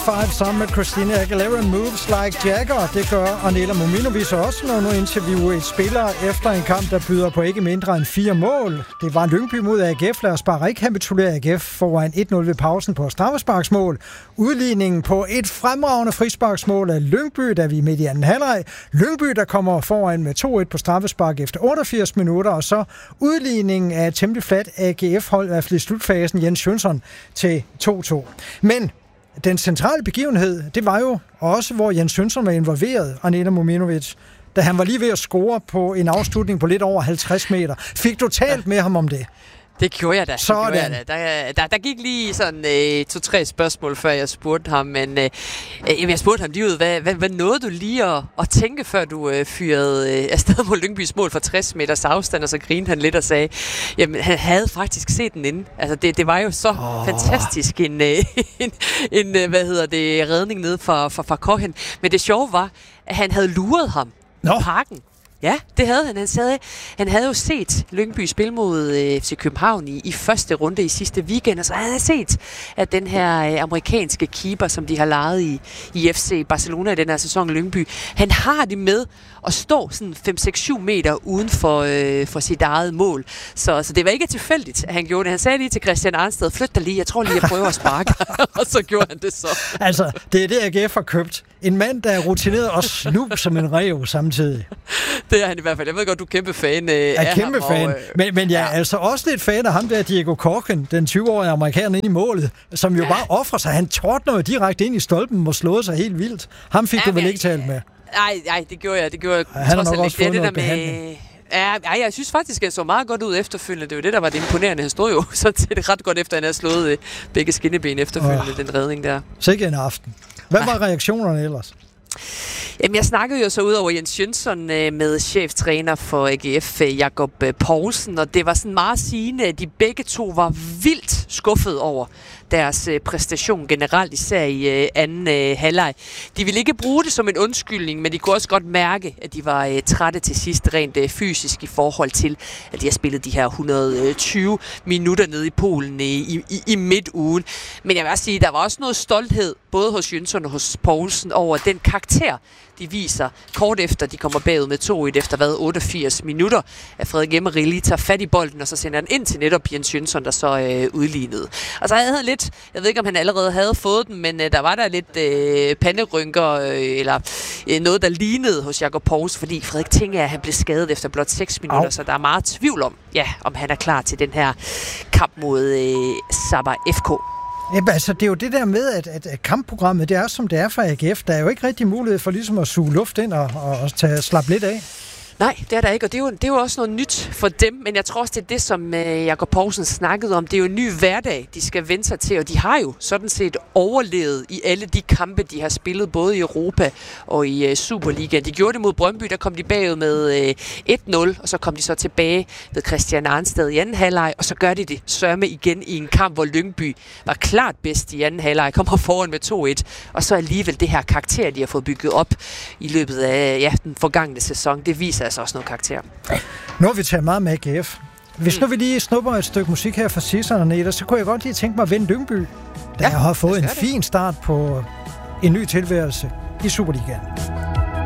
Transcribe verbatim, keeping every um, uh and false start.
fem sammen med Christina Aguilera, Moves Like Jagger. Det gør Anela Mominovic også, når nu interviewer et spiller efter en kamp, der byder på ikke mindre end fire mål. Det var Lyngby mod A G F. Lad os bare rekapitulere. A G F foran et nul ved pausen på straffesparksmål. Udligningen på et fremragende frisparksmål af Lyngby, da vi er midt i anden halvleg. Lyngby, der kommer foran med to et på straffespark efter otteogfirs minutter, og så udligningen af et temmelig fladt A G F-hold, i hvert fald i slutfasen, Jens Jønsson til to to. Men den centrale begivenhed, det var jo også, hvor Jens Jønsson var involveret, Anela Mominovic, da han var lige ved at score på en afslutning på lidt over halvtreds meter. Fik du talt med ham om det? Det gjorde jeg da. Det gjorde jeg da. Der, der, der gik lige sådan øh, to-tre spørgsmål, før jeg spurgte ham, men øh, øh, jeg spurgte ham lige ud, hvad, hvad, hvad nåede du lige at, at tænke, før du øh, fyrede øh, afsted mod Lyngbys mål for tres meters afstand, og så grinede han lidt og sagde, jamen han havde faktisk set den inde. Altså det, det var jo så oh. fantastisk en, øh, en, en, hvad hedder det, redning nede fra, fra, fra Kochen. Men det sjove var, at han havde luret ham no. i parken. Ja, det havde han. Han, sagde, han havde jo set Lyngby spille mod øh, F C København i, i første runde i sidste weekend, og så havde han set, at den her øh, amerikanske keeper, som de har lejet i, i F C Barcelona i den her sæson, Lyngby, han har det med at stå sådan fem seks syv meter uden for, øh, for sit eget mål. Så, så det var ikke tilfældigt, at han gjorde det. Han sagde lige til Christian Arnsted, flyt dig lige, jeg tror lige, jeg prøver at sparke. Og så gjorde han det så. Altså, det er det, A G F har købt. En mand, der er rutineret og snup som en ræv samtidig. Det er han i hvert fald. Jeg ved godt, du er kæmpe fan øh, af er kæmpe ham. fan. Og, øh, men, men jeg er ja. altså også lidt fan af ham der, Diego Kochen, den tyve-årige amerikaner inde i målet, som jo ja. bare offrer sig. Han tordner jo direkte ind i stolpen og slåede sig helt vildt. Ham fik ja, du vel ikke talt med? Nej, nej, det gjorde jeg. Det gjorde jeg ja, han har nok også fået det noget der med... Ja, ja, jeg synes faktisk, at jeg så meget godt ud efterfølgende. Det var det, der var det imponerende. Han stod jo sådan set ret godt efter, at han havde slået øh, begge skinneben efterfølgende, oh. den redning der. Sikke en aften. Hvad var reaktionerne ellers? Jamen, jeg snakkede jo så ud over Jens Jønsson øh, med cheftræner for A G F, øh, Jakob øh, Poulsen, og det var sådan meget sigende, at de begge to var vildt skuffet over deres øh, præstation generelt, især i øh, anden øh, halvleg. De ville ikke bruge det som en undskyldning, men de kunne også godt mærke, at de var øh, trætte til sidst rent øh, fysisk i forhold til, at de har spillet de her et hundrede og tyve minutter nede i Polen øh, i, i, i midtugen. Men jeg vil også sige, der var også noget stolthed, både hos Jønsson og hos Poulsen, over den karakter, de viser kort efter, de kommer bagud med to et efter hvad, otteogfirs minutter, at Frederik Emmery lige tager fat i bolden, og så sender han ind til netop Jens Jønsson, der så øh, udlignede. Og så havde han lidt, jeg ved ikke om han allerede havde fået den, men øh, der var der lidt øh, panderynker, øh, eller øh, noget, der lignede hos Jakob Poulsen, fordi Frederik tænker, at han blev skadet efter blot seks minutter, Au. så der er meget tvivl om, ja, om han er klar til den her kamp mod øh, Sabah F K. Ja, altså, det er jo det der med, at, at, at kampprogrammet, det er som det er for A G F. Der er jo ikke rigtig mulighed for ligesom at suge luft ind og, og, og tage, slappe lidt af. Nej, det er der ikke, og det er, jo, det er jo også noget nyt for dem, men jeg tror også, det er det, som øh, Jakob Poulsen snakkede om. Det er jo en ny hverdag, de skal vende sig til, og de har jo sådan set overlevet i alle de kampe, de har spillet, både i Europa og i øh, Superligaen. De gjorde det mod Brøndby, der kom de bagud med øh, et nul, og så kom de så tilbage ved Christian Arnsted i anden halvleg, og så gør de det sørme igen i en kamp, hvor Lyngby var klart bedst i anden halvleg, kommer foran med to et, og så alligevel det her karakter, de har fået bygget op i løbet af ja, den forgangne sæson, det viser altså også noget karakter. Nu har vi taget meget med A G F. Hvis mm. nu vi lige snupper et stykke musik her fra Sisson og Neder, så kunne jeg godt lige tænke mig at vende Lyngby, da ja, jeg har fået en fin start på en ny tilværelse i Superligaen.